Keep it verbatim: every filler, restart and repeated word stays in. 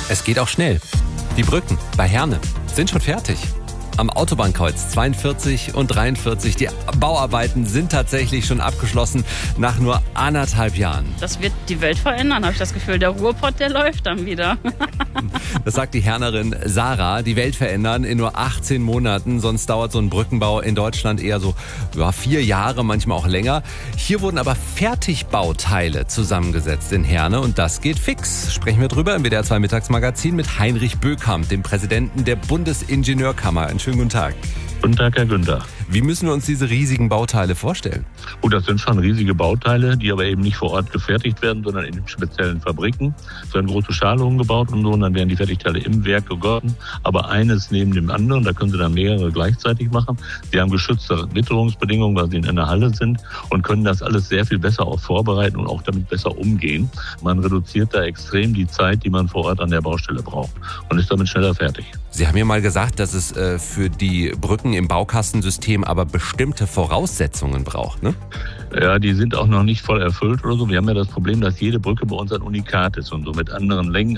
Es geht auch schnell. Die Brücken bei Herne sind schon fertig. Am Autobahnkreuz zweiundvierzig und dreiundvierzig. Die Bauarbeiten sind tatsächlich schon abgeschlossen nach nur anderthalb Jahren. Das wird die Welt verändern, habe ich das Gefühl. Der Ruhrpott, der läuft dann wieder. Das sagt die Hernerin Sarah. Die Welt verändern in nur achtzehn Monaten. Sonst dauert so ein Brückenbau in Deutschland eher so ja, vier Jahre, manchmal auch länger. Hier wurden aber Fertigbauteile zusammengesetzt in Herne und das geht fix. Sprechen wir drüber im W D R zwei Mittagsmagazin mit Heinrich Bökamp, dem Präsidenten der Bundesingenieurkammer. Einen schönen guten Tag. Guten Tag, Herr Günther. Wie müssen wir uns diese riesigen Bauteile vorstellen? Oh, das sind schon riesige Bauteile, die aber eben nicht vor Ort gefertigt werden, sondern in speziellen Fabriken. Es werden große Schalungen gebaut und so, und dann werden die Fertigteile im Werk gegossen, aber eines neben dem anderen. Da können Sie dann mehrere gleichzeitig machen. Sie haben geschützte Witterungsbedingungen, weil Sie in einer Halle sind und können das alles sehr viel besser auch vorbereiten und auch damit besser umgehen. Man reduziert da extrem die Zeit, die man vor Ort an der Baustelle braucht und ist damit schneller fertig. Sie haben ja mal gesagt, dass es äh, für die Brücken im Baukastensystem aber bestimmte Voraussetzungen braucht, ne? Ja, die sind auch noch nicht voll erfüllt oder so. Wir haben ja das Problem, dass jede Brücke bei uns ein Unikat ist und so mit anderen Längen,